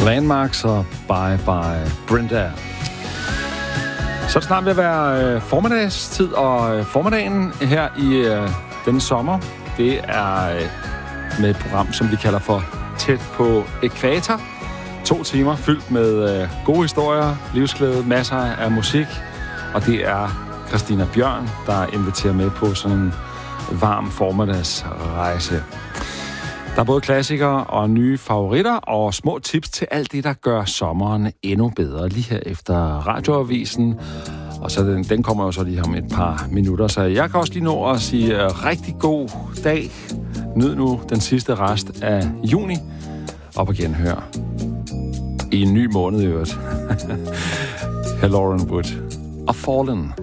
Landmarks og Bye Bye Brenda. Så er det snart ved at være formiddagstid, og formiddagen her i denne sommer, det er med et program, som vi kalder for Tæt på Ækvator. 2 timer fyldt med gode historier, livsglæde, masser af musik, og det er Christina Bjørn, der inviterer med på sådan en varm formiddagsrejse. Der er både klassikere og nye favoritter og små tips til alt det, der gør sommeren endnu bedre. Lige her efter radioavisen. Og så den kommer jo så lige om et par minutter. Så jeg kan også lige nå at sige rigtig god dag. Nyd nu den sidste rest af juni. Op og genhør. I en ny måned i øvrigt. Lauren Wood og Fallen.